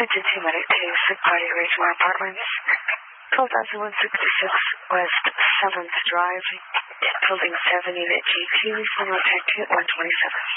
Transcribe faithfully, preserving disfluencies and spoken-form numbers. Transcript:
Agency Medic to Sick Party Regional Apartments, twelve thousand one hundred sixty-six West seventh Drive, Building seven, Unit G Q, Single Tech one twenty-seven.